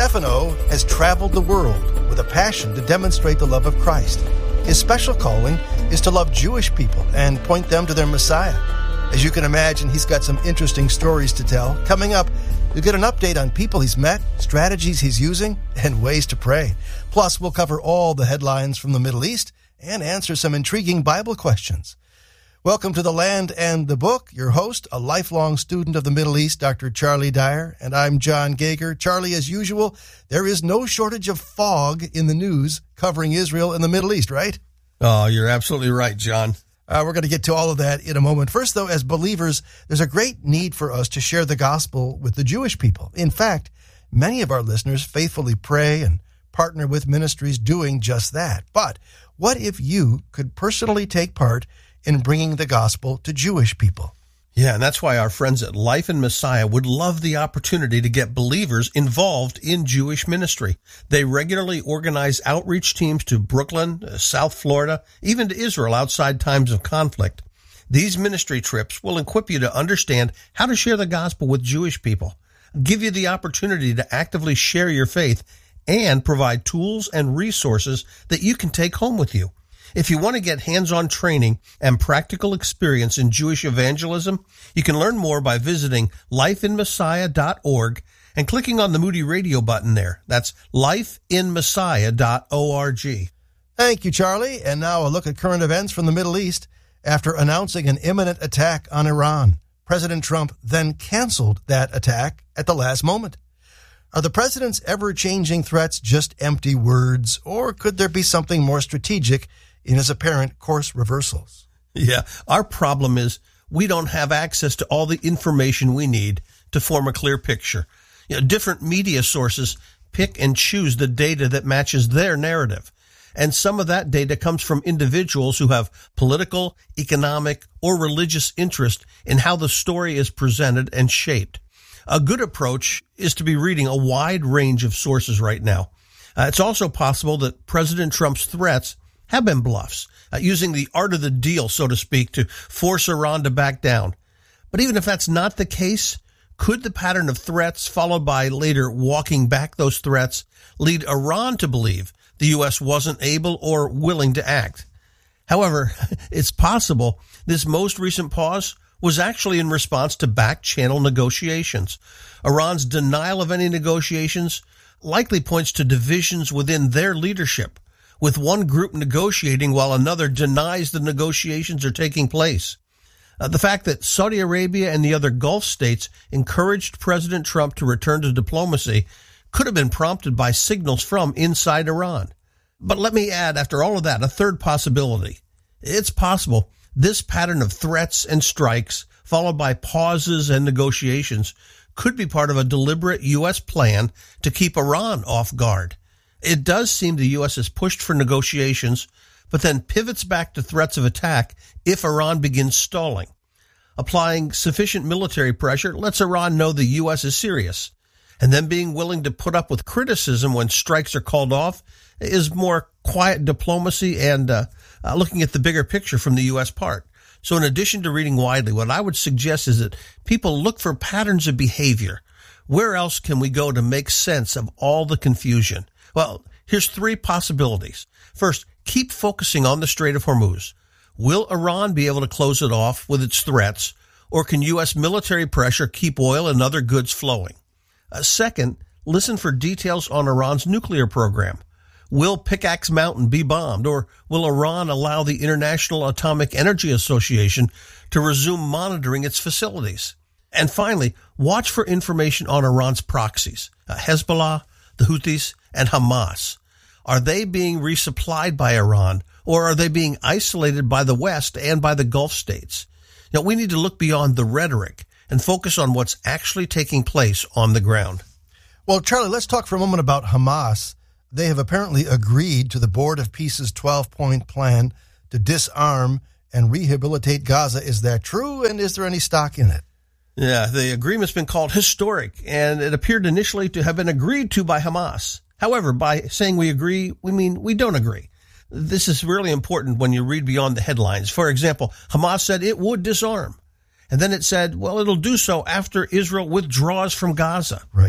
Stefano has traveled the world with a passion to demonstrate the love of Christ. His special calling is to love Jewish people and point them to their Messiah. As you can imagine, he's got some interesting stories to tell. Coming up, you'll get an update on people he's met, strategies he's using, and ways to pray. Plus, we'll cover all the headlines from the Middle East and answer some intriguing Bible questions. Welcome to The Land and the Book. Your host, a lifelong student of the Middle East, Dr. Charlie Dyer, and I'm John Gager. Charlie, as usual, there is no shortage of fog in the news covering Israel and the Middle East, right? Oh, you're absolutely right, John. We're going to get to all of that in a moment. First, though, as believers, there's a great need for us to share the gospel with the Jewish people. In fact, many of our listeners faithfully pray and partner with ministries doing just that. But what if you could personally take part in bringing the gospel to Jewish people? Yeah, and that's why our friends at Life in Messiah would love the opportunity to get believers involved in Jewish ministry. They regularly organize outreach teams to Brooklyn, South Florida, even to Israel outside times of conflict. These ministry trips will equip you to understand how to share the gospel with Jewish people, give you the opportunity to actively share your faith, and provide tools and resources that you can take home with you. If you want to get hands-on training and practical experience in Jewish evangelism, you can learn more by visiting lifeinmessiah.org and clicking on the Moody Radio button there. That's lifeinmessiah.org. Thank you, Charlie. And now a look at current events from the Middle East. After announcing an imminent attack on Iran, President Trump then canceled that attack at the last moment. Are the president's ever-changing threats just empty words, or could there be something more strategic in his apparent course reversals? Yeah, our problem is we don't have access to all the information we need to form a clear picture. Different media sources pick and choose the data that matches their narrative. And some of that data comes from individuals who have political, economic, or religious interest in how the story is presented and shaped. A good approach is to be reading a wide range of sources right now. It's also possible that President Trump's threats have been bluffs, using the art of the deal, so to speak, to force Iran to back down. But even if that's not the case, could the pattern of threats followed by later walking back those threats lead Iran to believe the U.S. wasn't able or willing to act? However, it's possible this most recent pause was actually in response to back-channel negotiations. Iran's denial of any negotiations likely points to divisions within their leadership, with one group negotiating while another denies the negotiations are taking place. The fact that Saudi Arabia and the other Gulf states encouraged President Trump to return to diplomacy could have been prompted by signals from inside Iran. But let me add, after all of that, a third possibility. It's possible this pattern of threats and strikes, followed by pauses and negotiations, could be part of a deliberate U.S. plan to keep Iran off guard. It does seem the U.S. has pushed for negotiations, but then pivots back to threats of attack if Iran begins stalling. Applying sufficient military pressure lets Iran know the U.S. is serious, and then being willing to put up with criticism when strikes are called off is more quiet diplomacy and looking at the bigger picture from the U.S. part. So in addition to reading widely, what I would suggest is that people look for patterns of behavior. Where else can we go to make sense of all the confusion? Well, here's three possibilities. First, keep focusing on the Strait of Hormuz. Will Iran be able to close it off with its threats, or can U.S. military pressure keep oil and other goods flowing? Second, listen for details on Iran's nuclear program. Will Pickaxe Mountain be bombed, or will Iran allow the International Atomic Energy Association to resume monitoring its facilities? And finally, watch for information on Iran's proxies, Hezbollah, the Houthis, and Hamas. Are they being resupplied by Iran, or are they being isolated by the West and by the Gulf states? Now, we need to look beyond the rhetoric and focus on what's actually taking place on the ground. Well, Charlie, let's talk for a moment about Hamas. They have apparently agreed to the Board of Peace's 12-point plan to disarm and rehabilitate Gaza. Is that true, and is there any stock in it? Yeah, the agreement's been called historic, and it appeared initially to have been agreed to by Hamas. However, by saying we agree, we mean we don't agree. This is really important when you read beyond the headlines. For example, Hamas said it would disarm. And then it said, well, it'll do so after Israel withdraws from Gaza. Right.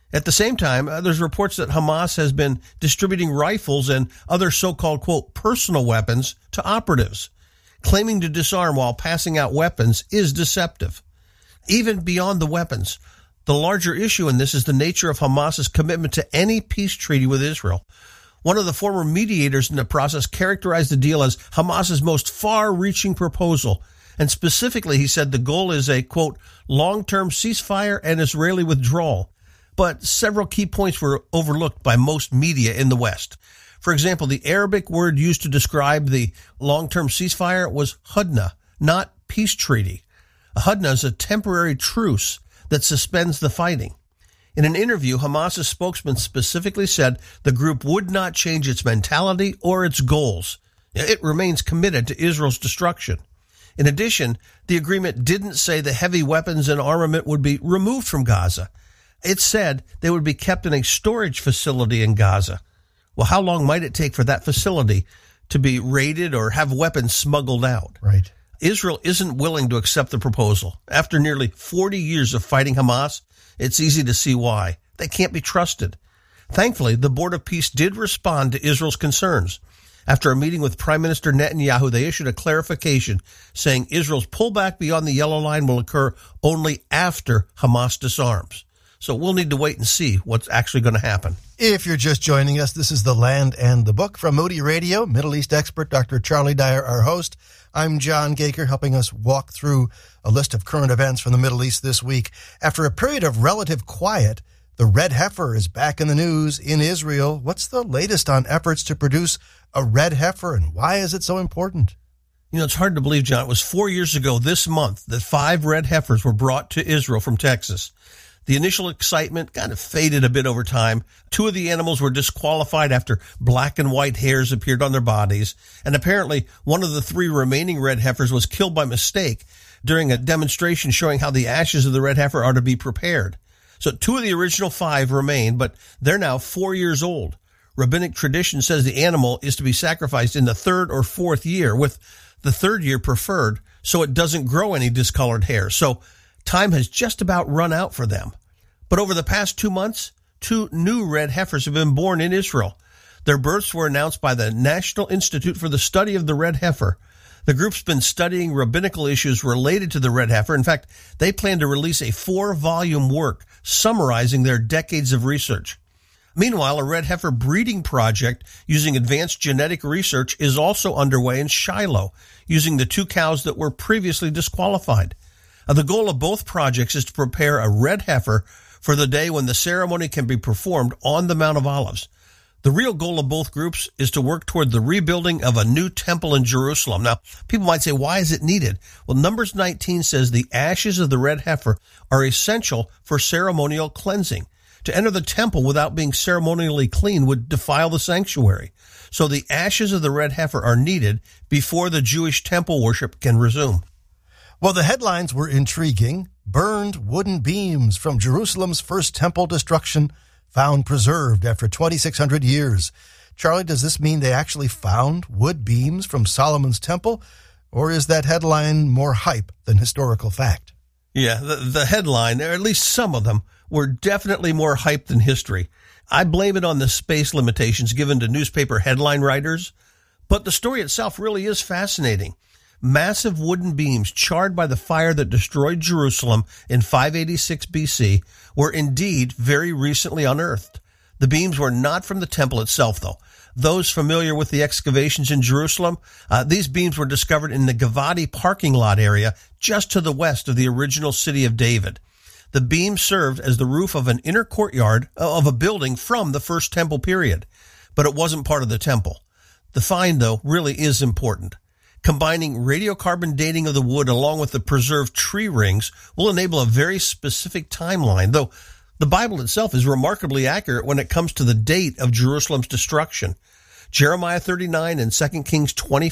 At the same time, there's reports that Hamas has been distributing rifles and other so-called, quote, personal weapons to operatives. Claiming to disarm while passing out weapons is deceptive. Even beyond the weapons, the larger issue in this is the nature of Hamas's commitment to any peace treaty with Israel. One of the former mediators in the process characterized the deal as Hamas's most far-reaching proposal. And specifically, he said the goal is a, quote, long-term ceasefire and Israeli withdrawal. But several key points were overlooked by most media in the West. For example, the Arabic word used to describe the long-term ceasefire was hudna, not peace treaty. A hudna is a temporary truce that suspends the fighting. In an interview, Hamas's spokesman specifically said the group would not change its mentality or its goals. It remains committed to Israel's destruction. In addition, the agreement didn't say the heavy weapons and armament would be removed from Gaza. It said they would be kept in a storage facility in Gaza. Well, how long might it take for that facility to be raided or have weapons smuggled out? Right. Israel isn't willing to accept the proposal. After nearly 40 years of fighting Hamas, it's easy to see why. They can't be trusted. Thankfully, the Board of Peace did respond to Israel's concerns. After a meeting with Prime Minister Netanyahu, they issued a clarification saying Israel's pullback beyond the yellow line will occur only after Hamas disarms. So we'll need to wait and see what's actually going to happen. If you're just joining us, this is The Land and the Book from Moody Radio. Middle East expert Dr. Charlie Dyer, our host. I'm John Gaker, helping us walk through a list of current events from the Middle East this week. After a period of relative quiet, the red heifer is back in the news in Israel. What's the latest on efforts to produce a red heifer, and why is it so important? You know, it's hard to believe, John. It was 4 years ago this month that 5 red heifers were brought to Israel from Texas. The initial excitement kind of faded a bit over time. 2 of the animals were disqualified after black and white hairs appeared on their bodies. And apparently, one of the 3 remaining red heifers was killed by mistake during a demonstration showing how the ashes of the red heifer are to be prepared. So 2 of the original 5 remain, but they're now 4 years old. Rabbinic tradition says the animal is to be sacrificed in the 3rd or 4th year, with the 3rd year preferred so it doesn't grow any discolored hair. So time has just about run out for them. But over the past 2 months, 2 new red heifers have been born in Israel. Their births were announced by the National Institute for the Study of the Red Heifer. The group's been studying rabbinical issues related to the red heifer. In fact, they plan to release a 4-volume work summarizing their decades of research. Meanwhile, a red heifer breeding project using advanced genetic research is also underway in Shiloh, using the 2 cows that were previously disqualified. The goal of both projects is to prepare a red heifer for the day when the ceremony can be performed on the Mount of Olives. The real goal of both groups is to work toward the rebuilding of a new temple in Jerusalem. Now, people might say, why is it needed? Well, Numbers 19 says the ashes of the red heifer are essential for ceremonial cleansing. To enter the temple without being ceremonially clean would defile the sanctuary. So the ashes of the red heifer are needed before the Jewish temple worship can resume. Well, the headlines were intriguing. Burned wooden beams from Jerusalem's first temple destruction found preserved after 2,600 years. Charlie, does this mean they actually found wood beams from Solomon's temple? Or is that headline more hype than historical fact? Yeah, the headline, or at least some of them, were definitely more hype than history. I blame it on the space limitations given to newspaper headline writers. But the story itself really is fascinating. Massive wooden beams charred by the fire that destroyed Jerusalem in 586 BC were indeed very recently unearthed. The beams were not from the temple itself, though. Those familiar with the excavations in Jerusalem, these beams were discovered in the Givati parking lot area just to the west of the original city of David. The beams served as the roof of an inner courtyard of a building from the first temple period, but it wasn't part of the temple. The find, though, really is important. Combining radiocarbon dating of the wood along with the preserved tree rings will enable a very specific timeline, though the Bible itself is remarkably accurate when it comes to the date of Jerusalem's destruction. Jeremiah 39 and 2 Kings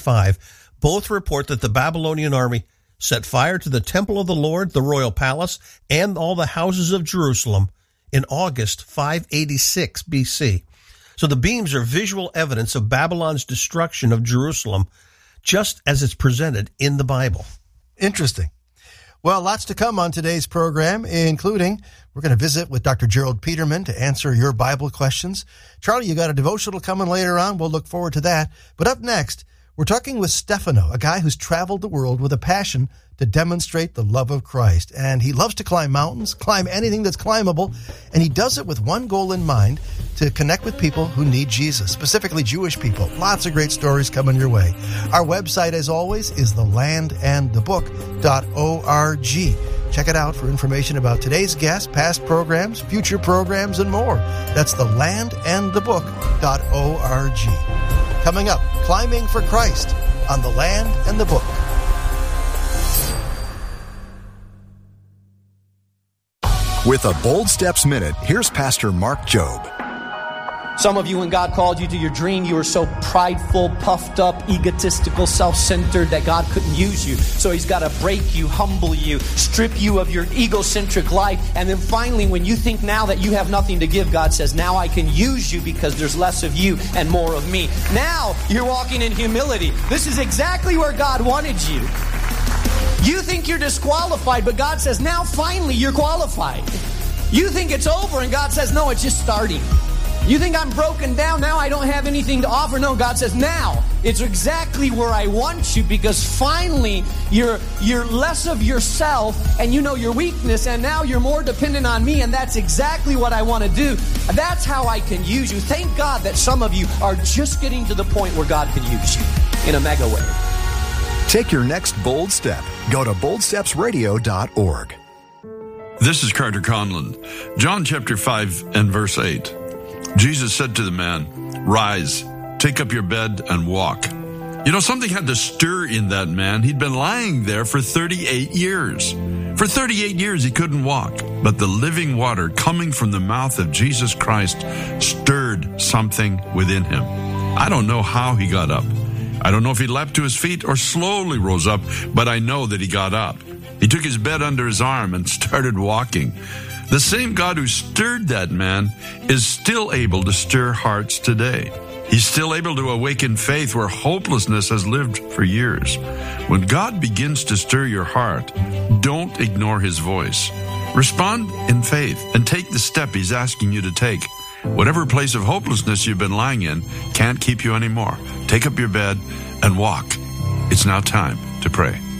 25 both report that the Babylonian army set fire to the temple of the Lord, the royal palace, and all the houses of Jerusalem in August 586 BC. So the beams are visual evidence of Babylon's destruction of Jerusalem, just as it's presented in the Bible. Interesting. Well, lots to come on today's program, including we're going to visit with Dr. Gerald Peterman to answer your Bible questions. Charlie, you got a devotional coming later on. We'll look forward to that. But up next, we're talking with Stefano, a guy who's traveled the world with a passion to demonstrate the love of Christ. And he loves to climb mountains, climb anything that's climbable, and he does it with one goal in mind, to connect with people who need Jesus, specifically Jewish people. Lots of great stories coming your way. Our website, as always, is thelandandthebook.org. Check it out for information about today's guests, past programs, future programs, and more. That's thelandandthebook.org. Coming up, Climbing for Christ on The Land and the Book. With a Bold Steps Minute, here's Pastor Mark Jobe. Some of you, when God called you to your dream, you were so prideful, puffed up, egotistical, self-centered that God couldn't use you. So He's got to break you, humble you, strip you of your egocentric life. And then finally, when you think now that you have nothing to give, God says, now I can use you because there's less of you and more of me. Now you're walking in humility. This is exactly where God wanted you. You think you're disqualified, but God says, now finally you're qualified. You think it's over, and God says, no, it's just starting. You think I'm broken down, now I don't have anything to offer. No, God says, now it's exactly where I want you, because finally you're less of yourself and you know your weakness, and now you're more dependent on me, and that's exactly what I want to do. That's how I can use you. Thank God that some of you are just getting to the point where God can use you in a mega way. Take your next bold step. Go to boldstepsradio.org. This is Carter Conlon. John chapter 5 and verse 8. Jesus said to the man, "Rise, take up your bed and walk." You know, something had to stir in that man. He'd been lying there for 38 years. For 38 years he couldn't walk. But the living water coming from the mouth of Jesus Christ stirred something within him. I don't know how he got up. I don't know if he leapt to his feet or slowly rose up, but I know that he got up. He took his bed under his arm and started walking. The same God who stirred that man is still able to stir hearts today. He's still able to awaken faith where hopelessness has lived for years. When God begins to stir your heart, don't ignore His voice. Respond in faith and take the step He's asking you to take. Whatever place of hopelessness you've been lying in can't keep you anymore. Take up your bed and walk. It's now time to pray.